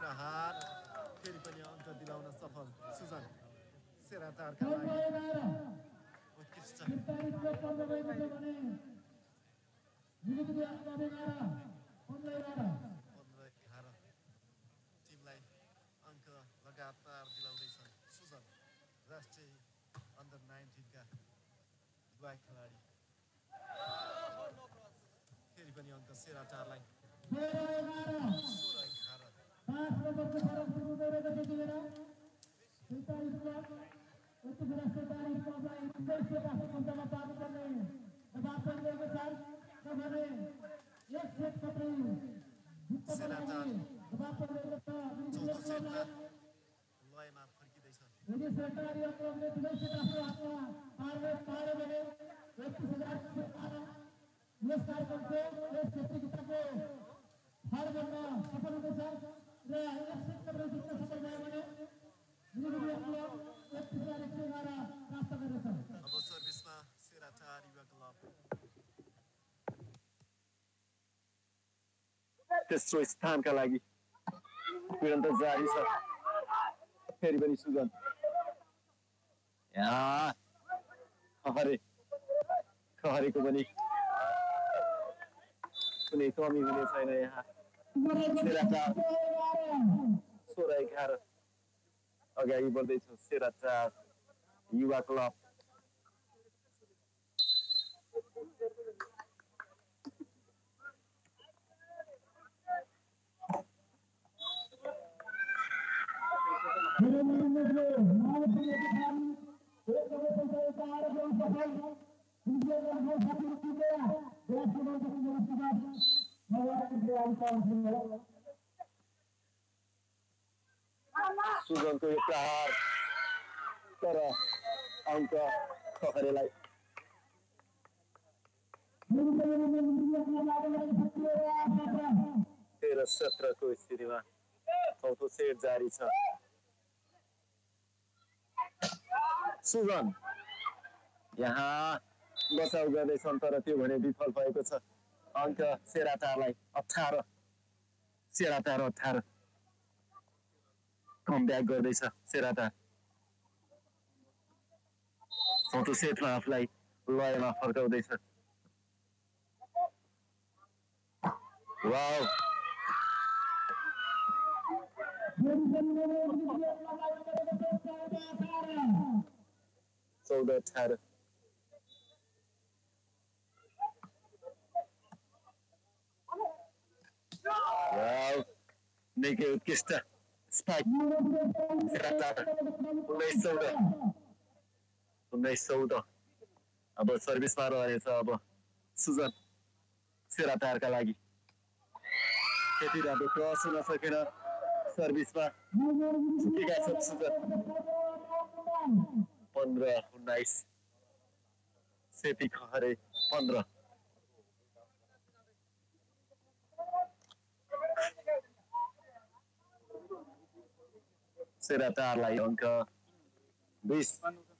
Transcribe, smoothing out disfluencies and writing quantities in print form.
प्रहार फेरि पनि अङ्क दिलाउन सफल सुजन सेराटारका लागि उत्कृष्ट 15-11 टिमलाई अङ्क लगातार दिलाउँदैछन् सुजन राष्ट्रिय अन्डर 19 का युवा खेलाडी फेरि पनि अङ्क सेराटारलाई 16-11 सेराटार चौथो सेटमा लयमा फर्किँदैछ अब सर्भिसमा सेराटार युवा क्लब तेस्रो स्थानका लागि भिडन्त जारी छ फेरि पनि सुजन खहरेको पनि कुनै कमी हुने छैन यहाँ 16-11 अगाडि बढ्दैछ सेराटार युवा क्लब सुजनको यो प्रहार तर अङ्क खखरेलाई 13-17 को स्थितिमा चौथो सेट जारी छ सुजन यहाँ बचाउ गर्दैछन् तर त्यो भने विफल भएको छ अङ्क सेराटारलाई 18 कम ब्याक गर्दैछ सेराटार चौथो सेटमा आफूलाई लयमा फर्काउँदैछ वाउ 14-18 वाउ निकै उत्कृष्ट स्पाइक सेराटार 19-14 अब सर्भिसमा रहेछ अब सुजन सेराटारका लागि त्यति राम्रो क्रस हुन सकेन सर्भिसमा छुटेका छन् सुजन 15-19 सेती खहरे 15 सेराटारलाई अङ्क 20